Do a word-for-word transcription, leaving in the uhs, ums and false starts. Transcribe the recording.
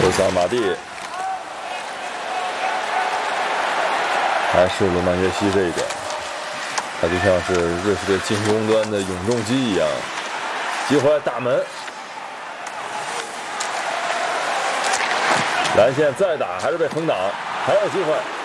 欧萨马蒂，还是罗曼约西这一点，他就像是瑞士队进攻端的永动机一样。机会大门，蓝线再打还是被封挡，还有机会。